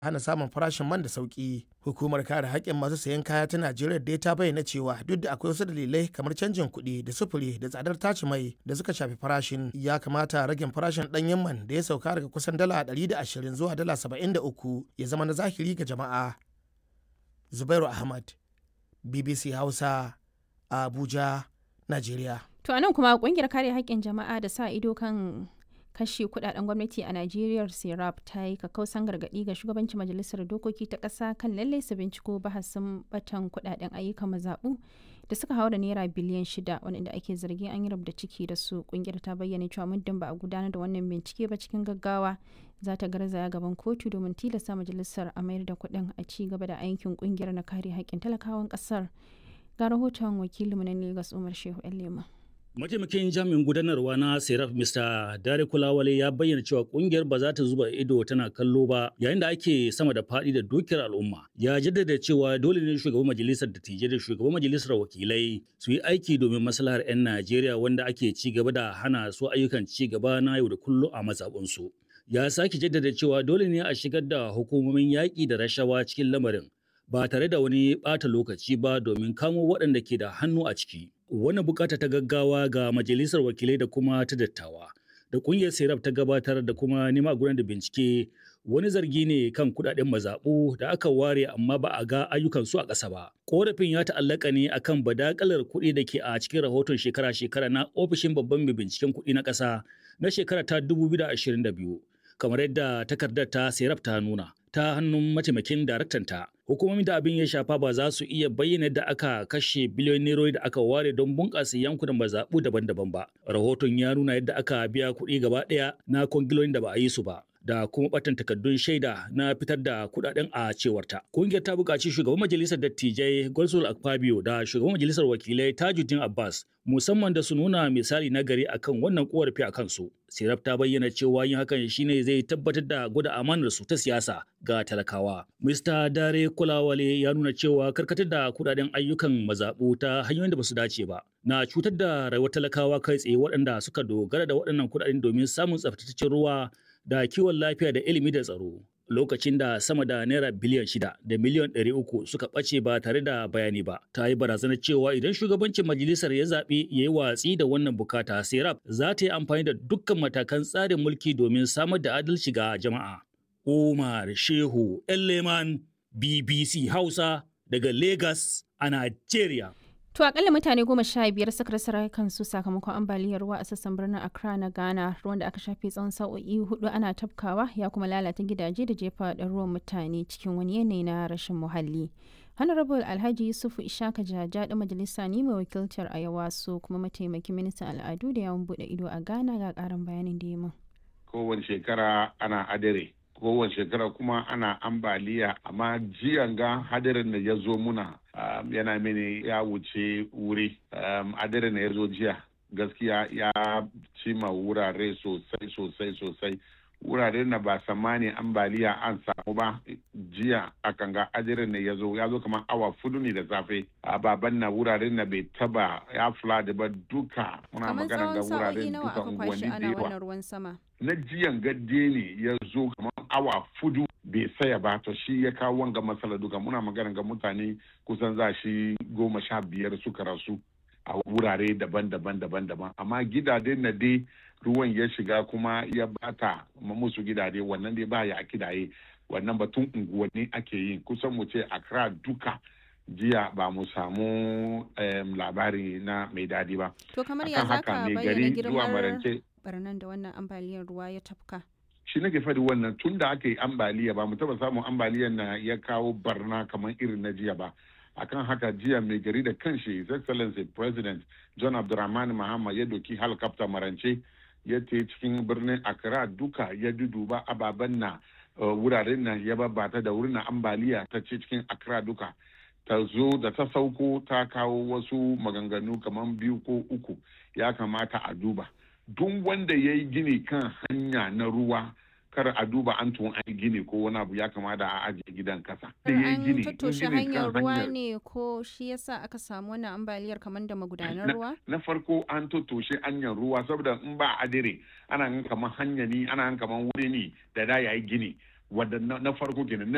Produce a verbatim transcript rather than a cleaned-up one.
hana samun farashin man da sauki. Hukumar kare haƙƙin masu sayan kaya ta Najeriya dai ta bayyana cewa duk da akwai wasu dalilai kamar canjin kuɗi da sufuri da tsadar tace mai da suka shafi farashin, ya kamata ragin farashin ɗanyen man da ya sauka daga kusan dala ɗari da ashirin zuwa dala saba'in da uku ya zama na zahiri ga jama'a. Zubairu Ahmad, B B C Hausa, Abuja, Najeriya. To anan kuma kungiyar kare haƙƙin jama'a da sa ido kan kashe kudaden gwamnati a Najeriya Serap ta yi kakkausan gargaɗi ga shugabancin majalisar dokoki ta ƙasa kan lalle su binciko bahasin batan kudaden ayyukan mazaɓu da suka haura naira biliyan shida wanda ake zargin an yi rubda ciki da su. Kungiyar ta bayyana cewa muddin ba a gudanar da wannan bincike ba cikin gaggawa za ta garzaya gaban kotu domin tilasta majalisar a mayar da kuɗin a ci gaba da aikin kungiyar na kare haƙƙin talakawan ƙasar. Ga rahoton wakilinmu na Lagos Umar Shehu Lema. Mataimakin jami'in gudanarwa na Serap Mister Dare Kulawale ya bayyana cewa kungiyar ba za ta zuba ido tana kallo ba yayin da ake sama da faɗi da dukiyar al'umma. Ya jaddada cewa dole ne shugaban majalisar dattijai da shugaban majalisar wakilai su yi aiki domin maslahar 'yan Najeriya wanda ake ci gaba da hana su ayyukan ci gaba na yau da kullum a mazaɓunsu. Ya sake jaddada cewa dole ne a shigar da hukumomin yaƙi da rashawa cikin lamarin ba tare da wani ɓata lokaci ba domin kamo waɗanda ke da hannu a ciki. Wannan bukata ta gaggawa ga majalisar wakilai da kuma ta dattawa da kungiyar Serap ta gabatar da kuma nema gudanar da bincike wani zargi ne kan kudaden mazaɓu da aka ware amma ba a ga ayyukan su a ƙasa ba. Korafin ya ta'allaka ne akan badakalar kuɗi da ke a cikin rahoton shekara-shekara na ofishin babban mai binciken kuɗi na ƙasa na shekara ta dubu biyu da ashirin da biyu. Kamar yadda takardar ta Serap ta nuna ta hannun mataimakin daraktanta. Hukumomin da abin ya shafa ba za su iya bayyana yadda aka kashe biliyon nerori da aka ware don bunƙasa yankunan mazaɓu daban-daban ba. Rahoton ya nuna yadda aka biya kuɗi gaba ɗaya na kwangilolin da ba a yi su ba, da kuma ɓatan takardun shaida na fitar da kuɗaɗen a cewarta. Ƙungiyar ta buƙaci shugaban majalisar dattijai Godswill Akpabio da shugaban majalisar wakilai Tajuddin Abbas musamman da su nuna misali na gari akan wannan korafi a kansu. Serap ta bayyana cewa yin hakan shine zai tabbatar da gwada amanar su ta siyasa ga talakawa. Mister Dare Kulawale ya nuna cewa karkatar da kudaden ayyukan mazaɓu ta hanyoyin da basu dace ba na cutar da rayuwar talakawa kai tsaye waɗanda suka dogara da waɗannan kudaden domin samun tsaftataccen ruwa da kiwon lafiya da ilimi da tsaro. Lokacin da sama da naira biliyan shida da miliyan ɗari uku suka ɓace ba tare da bayani ba, ta yi barazanar cewa idan shugabancin majalisar ya zaɓi ya yi watsi da wannan bukata, Serap za ta yi amfani da dukkan matakan tsarin mulki domin samar da adalci ga jama'a. Umar Shehu Leman, B B C Hausa daga Lagos a Najeriya. To akalla mutane goma sha biyar suka rasa rayukansu sakamakon ambaliyar ruwa a sassan birnin Accra na Ghana, ruwan da aka shafe tsawon sa'o'i hudu ana tafkawa ya kuma lalata gidaje da jefa ɗaruruwan mutane cikin wani yanayi na rashin muhalli. Honorable Alhaji Yusufu Ishaka Jaja da majalisa ne mai wakiltar Ayawaso kuma mataimakin ministan al'adu da yawon bude ido a Ghana ga karin bayanin da ya min. Kowace shekara ana adare. kowace shekara kuma ana ambaliya, amma jiyan ga hadarin da ya zo muna um, yana mini ya wuce wuri um, hadarin da ya zo jiya gaskiya ya cima wurare sosai sosai sosai wuraren da ba samani ambaliya an samu ba jiya akan ga hadarin da ya zo ya zo kamar awa fudu ne da safe a baban na wuraren da bai taba ya flood ba duka muna magana ga wuraren duka unguwanni da yawa na jiyan gadde ne ya zo kamar awa fudu bai saya ba to shi ya kawo wanga matsala duka muna magana ga mutane kusan za shi goma sha biyar suka rasu a wurare daban-daban daban-daban amma gidajen na dai ruwan ya shiga kuma ya bata musu gidaje wannan dai ba ya kidaye wannan batun unguwanni ake yin kusan mu ce Accra duka jiya ba mu samu um, labari na mai dadi ba. To kamar ya zaka bayyana girmar barnan da wannan ambaliyar ruwa ya tafka? Shi nake faɗi wannan tun da aka yi ambaliya ba mu taba samun ambaliyar na ya kawo barna kamar irin na jiya ba. Akan haka jiya mai gari da kanshi His Excellency President John Abdulrahman Mahama ya doki helicopter marance ya te cikin birnin Accra duka ya duduba ababen na uh, wuraren nan ya babbata da wurin ambaliya ta ce cikin Accra duka. Ta zo da ta sauko ta kawo wasu maganganu kamar biyu ko uku ya kamata a duba. Duk wanda ya yi gini kan hanya na ruwa kar a duba an tun an gini ko wani abu ya kamata a ajiye gidan kasa. An tattoshe hanyar ruwa ne ko shi yasa aka samu wannan ambaliyar kamar da magudanar ruwa? Na farko an tattoshe hanyar ruwa saboda in ba adire ana kamar hanya ne ana kamar wuri ne da da yayi gini. Wadda na farko kenan.